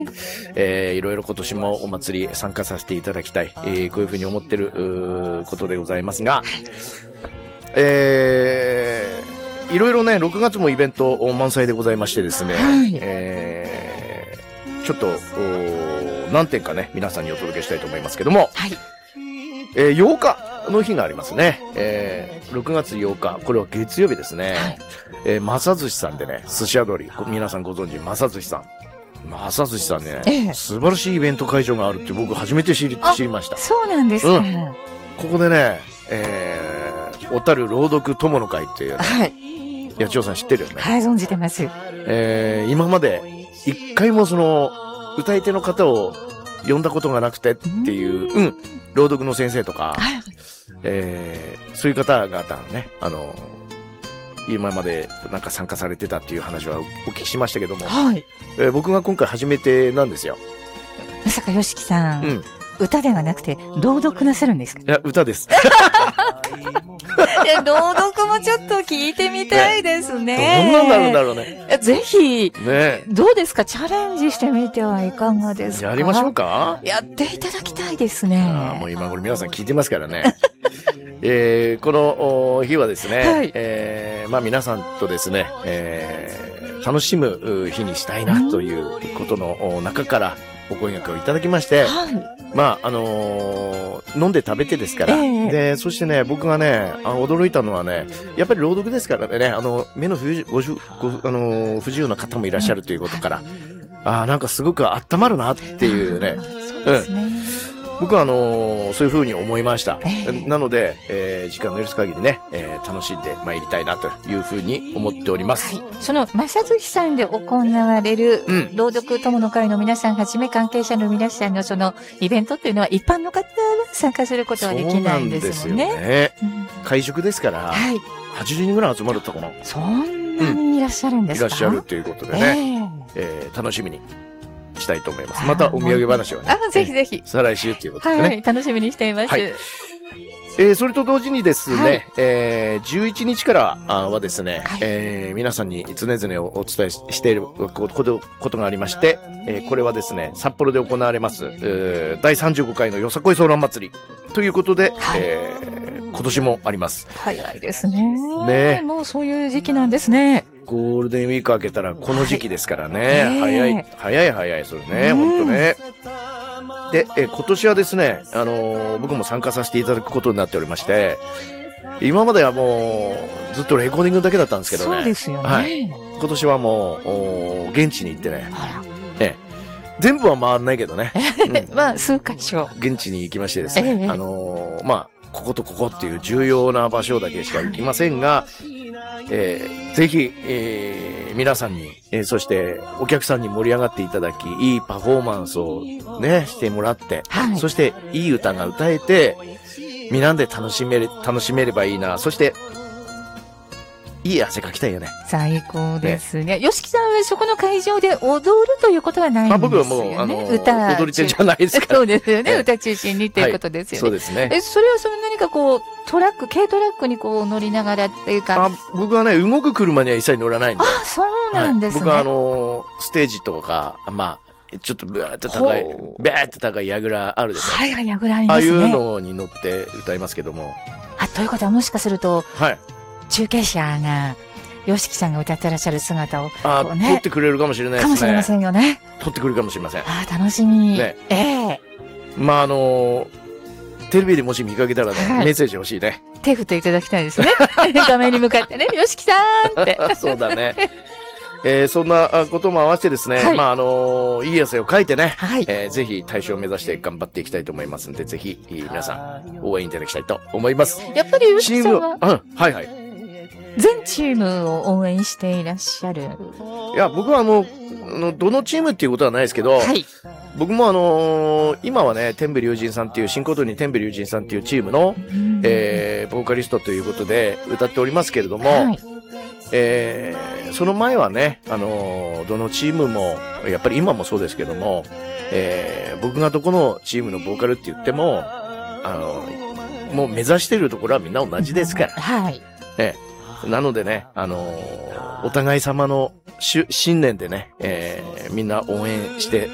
いろいろ今年もお祭り参加させていただきたい、こういうふうに思ってることでございますが、いろいろね、6月もイベント満載でございましてですね、 はい、 ちょっと何点かね、皆さんにお届けしたいと思いますけども、 はい、 8日の日がありますね。6月8日、これは月曜日ですね。はい、正寿司さんでね、寿司屋通り、皆さんご存知、正寿司さん。正寿司さんね、素晴らしいイベント会場があるって僕初めて知りました。 そうなんですか。 ここでね、小樽朗読友の会っていう、ね、 はい。 八千代さん知ってるよね。 はい、存じてます。 今まで一回もその歌い手の方を呼んだことがなくてっていう、朗読の先生とか、はい、そういう方々ね、今までなんか参加されてたっていう話はお聞きしましたけども、はい、僕が今回初めてなんですよ。 まさかよしきさん、歌ではなくて朗読なさるんですか？ いや、歌です。 いや、朗読もちょっと聞いてみたいですね。 どんなんなるんだろうね。 ぜひ、ね、どうですか？チャレンジしてみてはいかがですか？ やりましょうか？ やっていただきたいですね。 もう今頃皆さん聞いてますからね。この日はですね、はい、皆さんとですね、楽しむ日にしたいなということの中からお声掛けをいただきまして、はい、飲んで食べてですから、で、そしてね、僕がね、驚いたのはね、やっぱり朗読ですからね、目の不自由な方もいらっしゃるということから、なんかすごく温まるなっていうね、そうですね。僕はそういう風に思いました。なので、時間の許す限りね、楽しんで参りたいなという風に思っております。はい、 その正寿さんで行われる、朗読友の会の皆さんはじめ関係者の皆さんのそのイベントっていうのは一般の方は参加することはできないんですもんね。 そうなんですよね。会食ですから、はい、80人ぐらい集まるとこの。 そんなにいらっしゃるんですか？ いらっしゃるということでね、楽しみにしたいと思います。またお土産話はね。 ぜひぜひ。 再来週ということでね。 はい、楽しみにしています。はい、 それと同時にですね、はい、11日からはですね、はい、皆さんに常々お伝えしていることがありまして、これはですね、札幌で行われます、第35回のよさこいソーラン祭りということで、はい、今年もあります。 早いですね。ね、もうそういう時期なんですね。 ゴールデンウィーク明けたらこの時期ですからね。早い、それね、ほんとね。で、今年はですね、僕も参加させていただくことになっておりまして、今まではもう、ずっとレコーディングだけだったんですけどね。 そうですよね。 はい。今年はもう、現地に行ってね。全部は回らないけどね。 数箇所。 現地に行きましてですね。こことここっていう重要な場所だけしか行きませんが、ぜひ、皆さんに、そしてお客さんに盛り上がっていただき、いいパフォーマンスをね、してもらって、はい、そしていい歌が歌えて、皆で楽しめればいいな。そして、いい汗かきたいよね。 最高ですね。よしきさんはそこの会場で踊るということはないんですよね。 僕はもう、踊り手じゃないですから。 そうですよね。歌中心にっていうことですよね。 そうですね。 それは何かこう、軽トラックにこう乗りながらっていうか。 僕はね、動く車には一切乗らないんで。 そうなんですね。 僕はステージとか、ちょっとブワーって高い櫓あるでしょ。 はい、櫓ありますね。 ああいうのに乗って歌いますけども。 ということはもしかすると、 はい。 中継車が、よしきさんが歌ってらっしゃる姿を、 撮ってくれるかもしれないですね。 かもしれませんよね。 撮ってくるかもしれません。 楽しみ。 ね。テレビでもし見かけたらね、メッセージ欲しいね。 手振っていただきたいですね。画面に向かってね、よしきさんって。 そうだね。そんなことも合わせてですね、いい汗をかいてね、ぜひ大賞を目指して頑張っていきたいと思いますので、ぜひ皆さん応援いただきたいと思います。 やっぱりよしきさんは、全チームを応援していらっしゃる。 いや、僕はどのチームっていうことはないですけど、僕も今はね、天部龍神さんっていう、新琴に天部龍神さんっていうチームの、ボーカリストということで歌っておりますけれども、その前はね、どのチームも、やっぱり今もそうですけども、僕がどこのチームのボーカルって言っても、もう目指しているところはみんな同じですから。なのでね、お互い様の信念でね、みんな応援して